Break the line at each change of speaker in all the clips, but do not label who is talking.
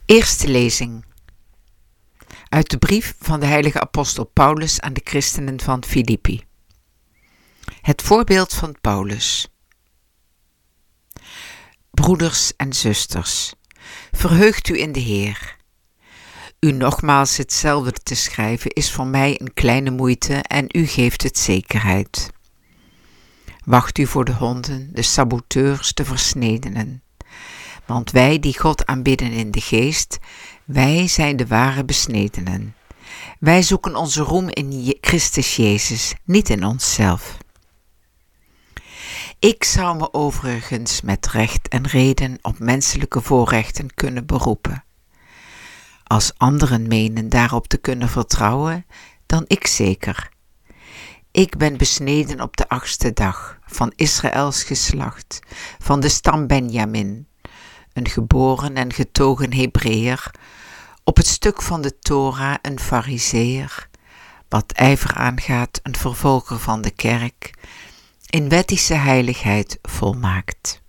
Eerste lezing uit de brief van de heilige apostel Paulus aan de christenen van Filippi. Het voorbeeld van Paulus. Broeders en zusters, verheugt u in de Heer. U nogmaals hetzelfde te schrijven is voor mij een kleine moeite en u geeft het zekerheid. Wacht u voor de honden, de saboteurs, de versnedenen. Want wij die God aanbidden in de geest, wij zijn de ware besnedenen. Wij zoeken onze roem in Christus Jezus, niet in onszelf. Ik zou me overigens met recht en reden op menselijke voorrechten kunnen beroepen. Als anderen menen daarop te kunnen vertrouwen, dan ik zeker. Ik ben besneden op de 8e dag, van Israëls geslacht, van de stam Benjamin, een geboren en getogen Hebreeër, op het stuk van de Tora een Farizeeër, wat ijver aangaat een vervolger van de kerk, in wettische heiligheid volmaakt.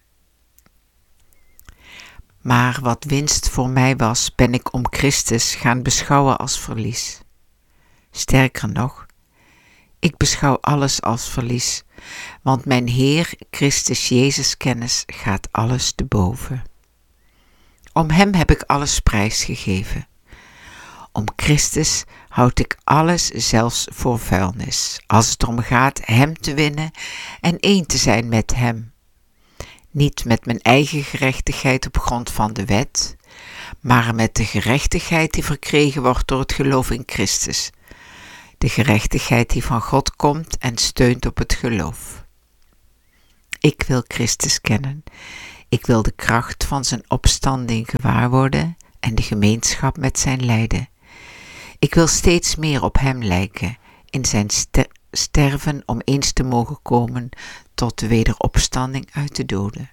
Maar wat winst voor mij was, ben ik om Christus gaan beschouwen als verlies. Sterker nog, ik beschouw alles als verlies, want mijn Heer Christus Jezus kennis gaat alles te boven. Om Hem heb ik alles prijsgegeven. Om Christus houd ik alles zelfs voor vuilnis, als het erom gaat Hem te winnen en één te zijn met Hem. Niet met mijn eigen gerechtigheid op grond van de wet, maar met de gerechtigheid die verkregen wordt door het geloof in Christus. De gerechtigheid die van God komt en steunt op het geloof. Ik wil Christus kennen. Ik wil de kracht van zijn opstanding gewaar worden en de gemeenschap met zijn lijden. Ik wil steeds meer op hem lijken, in zijn sterven om eens te mogen komen tot de wederopstanding uit de doden.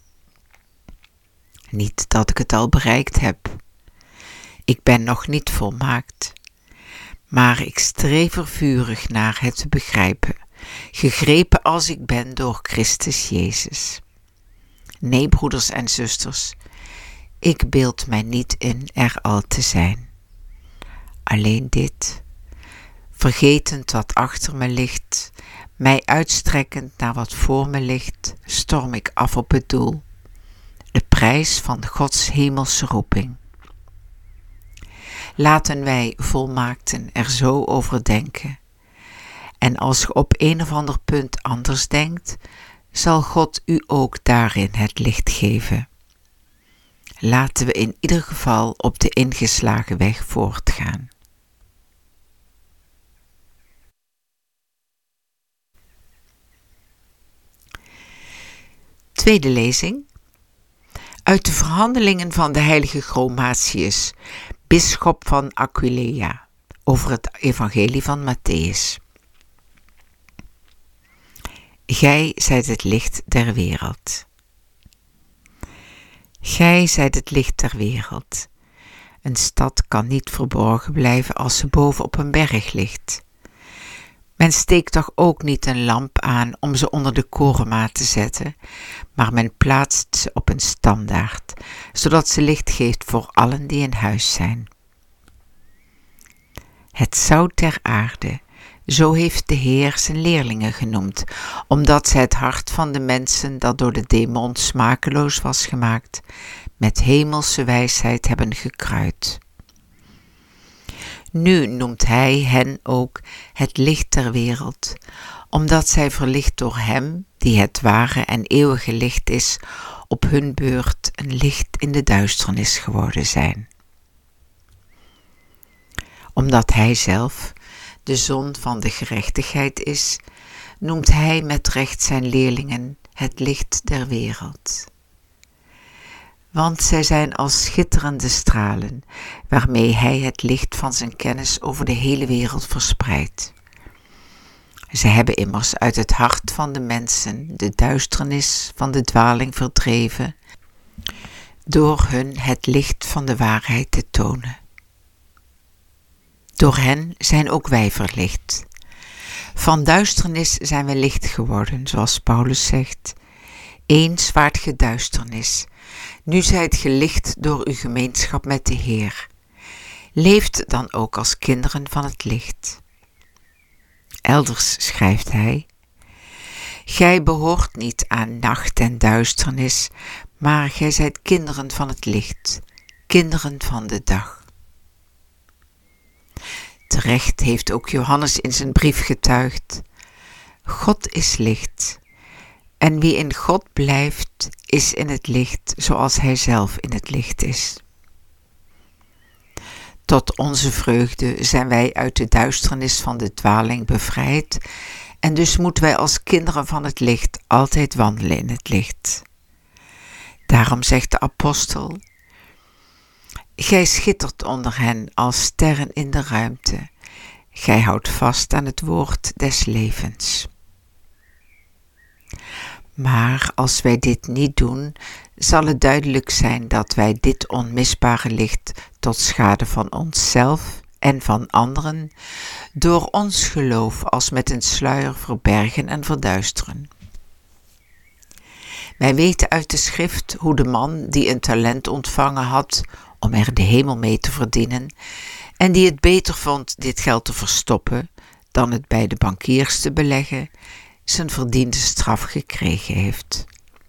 Niet dat ik het al bereikt heb. Ik ben nog niet volmaakt. Maar ik streef er vurig naar het te begrijpen, gegrepen als ik ben door Christus Jezus. Nee, broeders en zusters, ik beeld mij niet in er al te zijn. Alleen dit, vergetend wat achter me ligt, mij uitstrekkend naar wat voor me ligt, storm ik af op het doel, de prijs van Gods hemelse roeping. Laten wij volmaakten er zo over denken. En als je op een of ander punt anders denkt, zal God u ook daarin het licht geven. Laten we in ieder geval op de ingeslagen weg voortgaan. Tweede lezing uit de verhandelingen van de heilige Chromatius, bisschop van Aquileia, over het evangelie van Mattheüs. Gij zijt het licht der wereld. Gij zijt het licht der wereld. Een stad kan niet verborgen blijven als ze boven op een berg ligt. Men steekt toch ook niet een lamp aan om ze onder de korenmaat te zetten, maar men plaatst ze op een standaard, zodat ze licht geeft voor allen die in huis zijn. Het zout der aarde, zo heeft de Heer zijn leerlingen genoemd, omdat zij het hart van de mensen dat door de demon smakeloos was gemaakt, met hemelse wijsheid hebben gekruid. Nu noemt hij hen ook het licht der wereld, omdat zij verlicht door hem, die het ware en eeuwige licht is, op hun beurt een licht in de duisternis geworden zijn. Omdat hij zelf de zon van de gerechtigheid is, noemt hij met recht zijn leerlingen het licht der wereld. Want zij zijn als schitterende stralen, waarmee hij het licht van zijn kennis over de hele wereld verspreidt. Zij hebben immers uit het hart van de mensen de duisternis van de dwaling verdreven, door hun het licht van de waarheid te tonen. Door hen zijn ook wij verlicht. Van duisternis zijn we licht geworden, zoals Paulus zegt. Eens waart ge duisternis, Nu zijt ge licht door uw gemeenschap met de Heer. Leeft dan ook als kinderen van het licht. Elders schrijft hij: Gij behoort niet aan nacht en duisternis, maar gij zijt kinderen van het licht, kinderen van de dag. Terecht heeft ook Johannes in zijn brief getuigd: God is licht, en wie in God blijft, is in het licht, zoals hij zelf in het licht is. Tot onze vreugde zijn wij uit de duisternis van de dwaling bevrijd, en dus moeten wij als kinderen van het licht altijd wandelen in het licht. Daarom zegt de apostel: Gij schittert onder hen als sterren in de ruimte. Gij houdt vast aan het woord des levens. Maar als wij dit niet doen, zal het duidelijk zijn dat wij dit onmisbare licht tot schade van onszelf en van anderen door ons geloof als met een sluier verbergen en verduisteren. Wij weten uit de schrift hoe de man die een talent ontvangen had om er de hemel mee te verdienen en die het beter vond dit geld te verstoppen dan het bij de bankiers te beleggen, zijn verdiende straf gekregen heeft.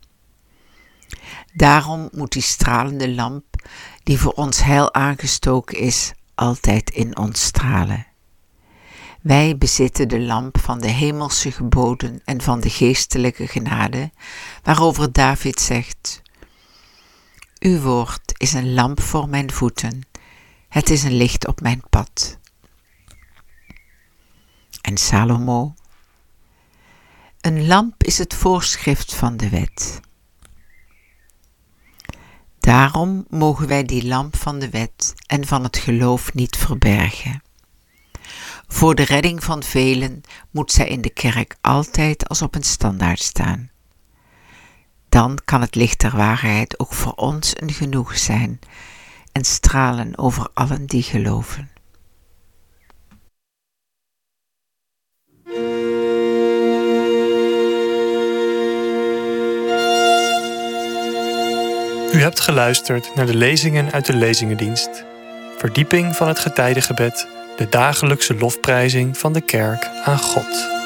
Daarom moet die stralende lamp, die voor ons heil aangestoken is, altijd in ons stralen. Wij bezitten de lamp van de hemelse geboden en van de geestelijke genade, waarover David zegt: Uw woord is een lamp voor mijn voeten, het is een licht op mijn pad. En Salomo: Een lamp is het voorschrift van de wet. Daarom mogen wij die lamp van de wet en van het geloof niet verbergen. Voor de redding van velen moet zij in de kerk altijd als op een standaard staan. Dan kan het licht der waarheid ook voor ons een genoeg zijn en stralen over allen die geloven.
U hebt geluisterd naar de lezingen uit de Lezingendienst. Verdieping van het getijdengebed, de dagelijkse lofprijzing van de kerk aan God.